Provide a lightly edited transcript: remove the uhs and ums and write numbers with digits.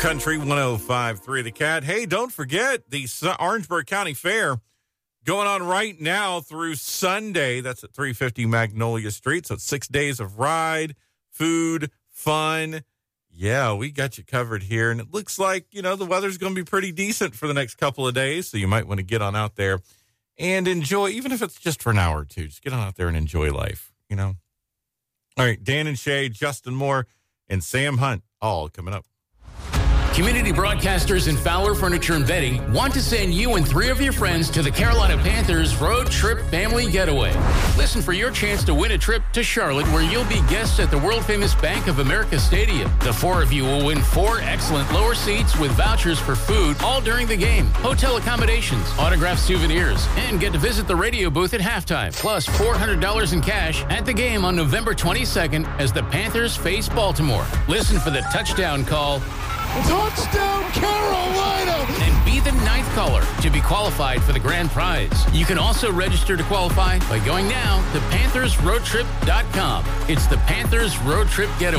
Country 105.3 The Cat. Hey, don't forget the Orangeburg County Fair going on right now through Sunday. That's at 350 Magnolia Street. So it's 6 days of ride, food, fun. Yeah, we got you covered here. And it looks like, the weather's going to be pretty decent for the next couple of days. So you might want to get on out there and enjoy, even if it's just for an hour or two. Just get on out there and enjoy life, All right, Dan and Shay, Justin Moore, and Sam Hunt, all coming up. Community broadcasters and Fowler Furniture and Bedding want to send you and 3 of your friends to the Carolina Panthers Road Trip Family Getaway. Listen for your chance to win a trip to Charlotte, where you'll be guests at the world-famous Bank of America Stadium. The 4 of you will win 4 excellent lower seats with vouchers for food all during the game, hotel accommodations, autographed souvenirs, and get to visit the radio booth at halftime, plus $400 in cash at the game on November 22nd as the Panthers face Baltimore. Listen for the touchdown call. Touchdown, Carolina! And be the 9th caller to be qualified for the grand prize. You can also register to qualify by going now to PanthersRoadTrip.com. It's the Panthers Road Trip Getaway.